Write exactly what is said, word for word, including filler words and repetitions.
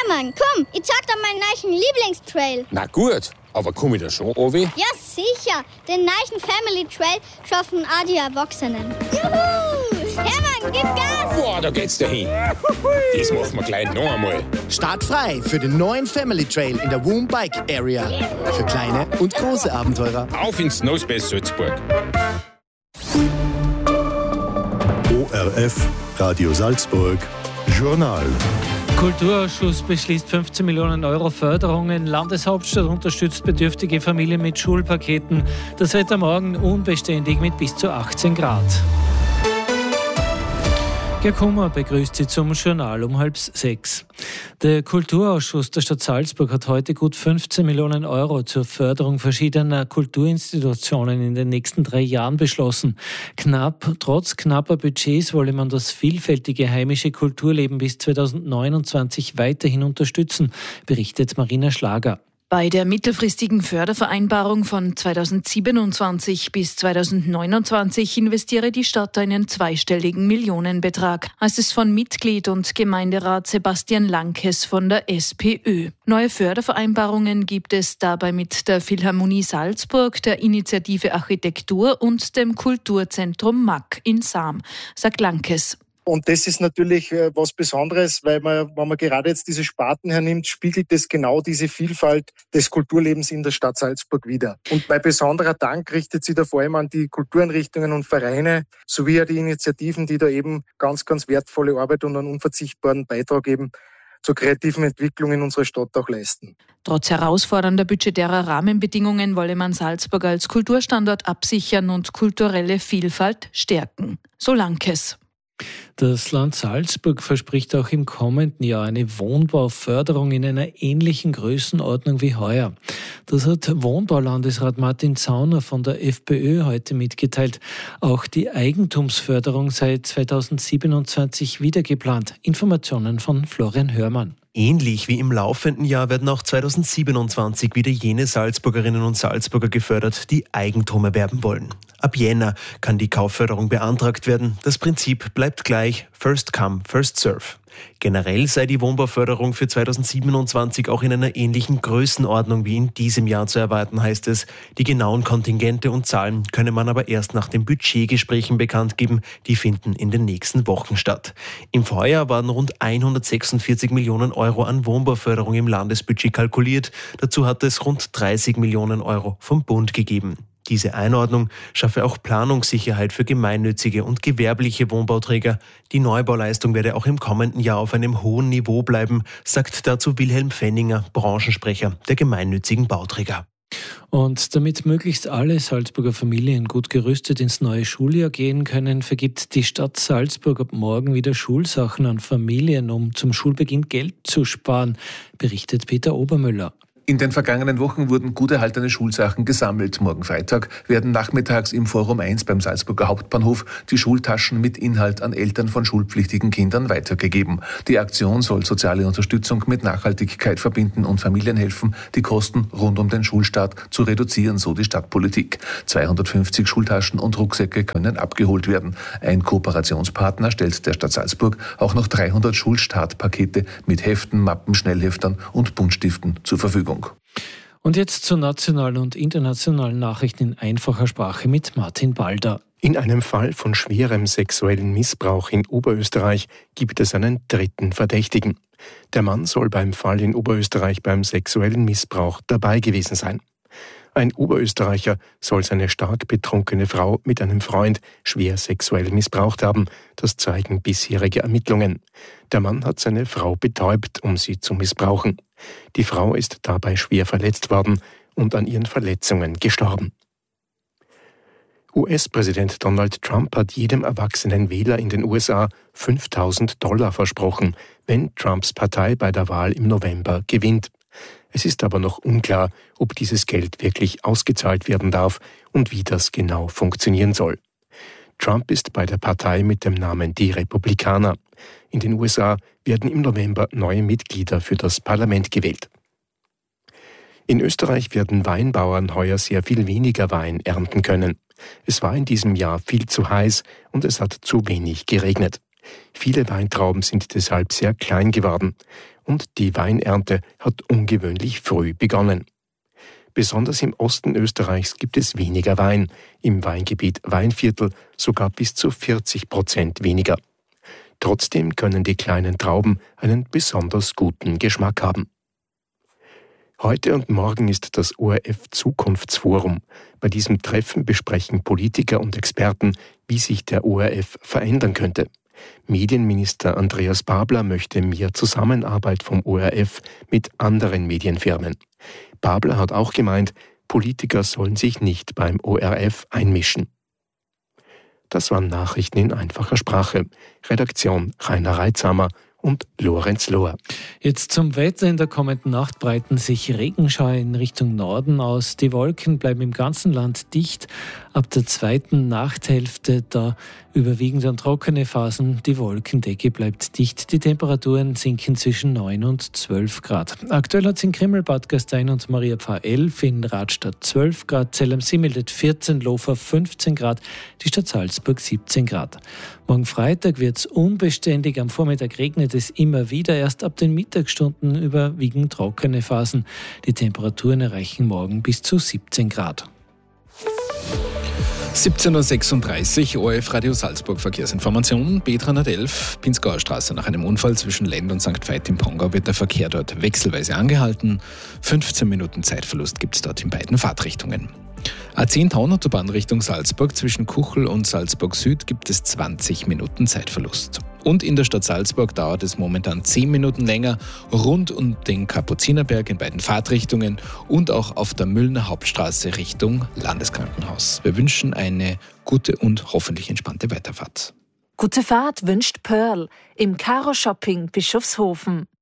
Hermann, komm, ich zeig dir meinen neuen Lieblingstrail. Na gut, aber komm ich da schon runter? Ja, sicher. Den neuen Family Trail schaffen auch die Erwachsenen. Juhu! Hermann, gib Gas! Boah, da geht's dahin. Das machen wir gleich noch einmal. Startfrei für den neuen Family Trail in der Woom Bike Area. Für kleine und große Abenteurer. Auf ins Nosebase Salzburg. O R F, Radio Salzburg, Journal. Kulturausschuss beschließt fünfzehn Millionen Euro Förderungen. Landeshauptstadt unterstützt bedürftige Familien mit Schulpaketen. Das Wetter morgen unbeständig mit bis zu achtzehn Grad. Georg Hummer begrüßt Sie zum Journal um halb sechs. Der Kulturausschuss der Stadt Salzburg hat heute gut fünfzehn Millionen Euro zur Förderung verschiedener Kulturinstitutionen in den nächsten drei Jahren beschlossen. Knapp, trotz knapper Budgets wolle man das vielfältige heimische Kulturleben bis zweitausendneunundzwanzig weiterhin unterstützen, berichtet Marina Schlager. Bei der mittelfristigen Fördervereinbarung von zweitausendsiebenundzwanzig bis zweitausendneunundzwanzig investiere die Stadt einen zweistelligen Millionenbetrag, heißt es von Mitglied und Gemeinderat Sebastian Lankes von der SPÖ. Neue Fördervereinbarungen gibt es dabei mit der Philharmonie Salzburg, der Initiative Architektur und dem Kulturzentrum M A C in Sam, sagt Lankes. Und das ist natürlich was Besonderes, weil man, wenn man gerade jetzt diese Sparten hernimmt, spiegelt das genau diese Vielfalt des Kulturlebens in der Stadt Salzburg wider. Und mein besonderer Dank richtet sich da vor allem an die Kultureinrichtungen und Vereine sowie an die Initiativen, die da eben ganz, ganz wertvolle Arbeit und einen unverzichtbaren Beitrag eben zur kreativen Entwicklung in unserer Stadt auch leisten. Trotz herausfordernder budgetärer Rahmenbedingungen wolle man Salzburg als Kulturstandort absichern und kulturelle Vielfalt stärken. So Lankes. Das Land Salzburg verspricht auch im kommenden Jahr eine Wohnbauförderung in einer ähnlichen Größenordnung wie heuer. Das hat Wohnbaulandesrat Martin Zauner von der FPÖ heute mitgeteilt. Auch die Eigentumsförderung sei zweitausendsiebenundzwanzig wieder geplant. Informationen von Florian Hörmann. Ähnlich wie im laufenden Jahr werden auch zweitausendsiebenundzwanzig wieder jene Salzburgerinnen und Salzburger gefördert, die Eigentum erwerben wollen. Ab Jänner kann die Kaufförderung beantragt werden. Das Prinzip bleibt gleich: First come, first serve. Generell sei die Wohnbauförderung für zweitausendsiebenundzwanzig auch in einer ähnlichen Größenordnung wie in diesem Jahr zu erwarten, heißt es. Die genauen Kontingente und Zahlen könne man aber erst nach den Budgetgesprächen bekannt geben. Die finden in den nächsten Wochen statt. Im Vorjahr waren rund hundertsechsundvierzig Millionen Euro an Wohnbauförderung im Landesbudget kalkuliert. Dazu hat es rund dreißig Millionen Euro vom Bund gegeben. Diese Einordnung schaffe auch Planungssicherheit für gemeinnützige und gewerbliche Wohnbauträger. Die Neubauleistung werde auch im kommenden Jahr auf einem hohen Niveau bleiben, sagt dazu Wilhelm Fenninger, Branchensprecher der gemeinnützigen Bauträger. Und damit möglichst alle Salzburger Familien gut gerüstet ins neue Schuljahr gehen können, vergibt die Stadt Salzburg ab morgen wieder Schulsachen an Familien, um zum Schulbeginn Geld zu sparen, berichtet Peter Obermüller. In den vergangenen Wochen wurden gut erhaltene Schulsachen gesammelt. Morgen Freitag werden nachmittags im Forum eins beim Salzburger Hauptbahnhof die Schultaschen mit Inhalt an Eltern von schulpflichtigen Kindern weitergegeben. Die Aktion soll soziale Unterstützung mit Nachhaltigkeit verbinden und Familien helfen, die Kosten rund um den Schulstart zu reduzieren, so die Stadtpolitik. zweihundertfünfzig Schultaschen und Rucksäcke können abgeholt werden. Ein Kooperationspartner stellt der Stadt Salzburg auch noch dreihundert Schulstartpakete mit Heften, Mappen, Schnellheftern und Buntstiften zur Verfügung. Und jetzt zu nationalen und internationalen Nachrichten in einfacher Sprache mit Martin Balder. In einem Fall von schwerem sexuellen Missbrauch in Oberösterreich gibt es einen dritten Verdächtigen. Der Mann soll beim Fall in Oberösterreich beim sexuellen Missbrauch dabei gewesen sein. Ein Oberösterreicher soll seine stark betrunkene Frau mit einem Freund schwer sexuell missbraucht haben. Das zeigen bisherige Ermittlungen. Der Mann hat seine Frau betäubt, um sie zu missbrauchen. Die Frau ist dabei schwer verletzt worden und an ihren Verletzungen gestorben. U S-Präsident Donald Trump hat jedem erwachsenen Wähler in den U S A fünftausend Dollar versprochen, wenn Trumps Partei bei der Wahl im November gewinnt. Es ist aber noch unklar, ob dieses Geld wirklich ausgezahlt werden darf und wie das genau funktionieren soll. Trump ist bei der Partei mit dem Namen Die Republikaner. In den U S A werden im November neue Mitglieder für das Parlament gewählt. In Österreich werden Weinbauern heuer sehr viel weniger Wein ernten können. Es war in diesem Jahr viel zu heiß und es hat zu wenig geregnet. Viele Weintrauben sind deshalb sehr klein geworden und die Weinernte hat ungewöhnlich früh begonnen. Besonders im Osten Österreichs gibt es weniger Wein, im Weingebiet Weinviertel sogar bis zu vierzig Prozent weniger. Trotzdem können die kleinen Trauben einen besonders guten Geschmack haben. Heute und morgen ist das O R F-Zukunftsforum. Bei diesem Treffen besprechen Politiker und Experten, wie sich der O R F verändern könnte. Medienminister Andreas Babler möchte mehr Zusammenarbeit vom O R F mit anderen Medienfirmen. Babler hat auch gemeint, Politiker sollen sich nicht beim O R F einmischen. Das waren Nachrichten in einfacher Sprache. Redaktion Rainer Reitzhammer und Lorenz Lohr. Jetzt zum Wetter. In der kommenden Nacht breiten sich Regenschauer in Richtung Norden aus. Die Wolken bleiben im ganzen Land dicht. Ab der zweiten Nachthälfte da überwiegen dann trockene Phasen. Die Wolkendecke bleibt dicht. Die Temperaturen sinken zwischen neun und zwölf Grad. Aktuell hat es in Krimml, Bad Gastein und Maria Pfarr elf, in Radstadt zwölf Grad, Zell am See meldet vierzehn, Lofer fünfzehn Grad, die Stadt Salzburg siebzehn Grad. Morgen Freitag wird es unbeständig. Am Vormittag regnet es immer wieder. Erst ab den Mittagsstunden überwiegen trockene Phasen. Die Temperaturen erreichen morgen bis zu siebzehn Grad. siebzehn Uhr sechsunddreißig, O R F Radio Salzburg Verkehrsinformation. B dreihundertelf, Pinzgauer Straße. Nach einem Unfall zwischen Lend und Sankt Veit im Pongau wird der Verkehr dort wechselweise angehalten. fünfzehn Minuten Zeitverlust gibt es dort in beiden Fahrtrichtungen. A zehn Taunautobahn Richtung Salzburg zwischen Kuchel und Salzburg Süd gibt es zwanzig Minuten Zeitverlust. Und in der Stadt Salzburg dauert es momentan zehn Minuten länger rund um den Kapuzinerberg in beiden Fahrtrichtungen und auch auf der Müllner Hauptstraße Richtung Landeskrankenhaus. Wir wünschen eine gute und hoffentlich entspannte Weiterfahrt. Gute Fahrt wünscht Pearl im Karo Shopping Bischofshofen.